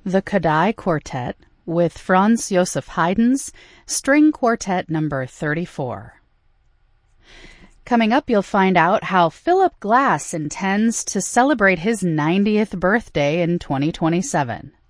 The Kodály Quartet with Franz Josef Haydn's String Quartet No. 34. Coming up, you'll find out how Philip Glass intends to celebrate his 90th birthday in 2027.